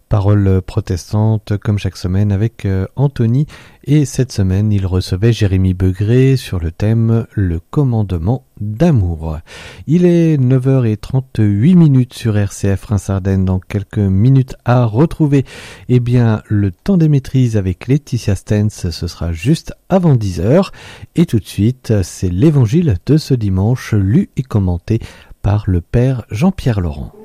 Paroles protestantes comme chaque semaine avec Anthony, et cette semaine il recevait Jérémy Begré sur le thème Le commandement d'amour. Il est 9h38 sur RCF Reims-Ardennes. Dans quelques minutes à retrouver le temps des maîtrises avec Laetitia Stens, ce sera juste avant 10h, et tout de suite c'est l'évangile de ce dimanche lu et commenté par le père Jean-Pierre Laurent.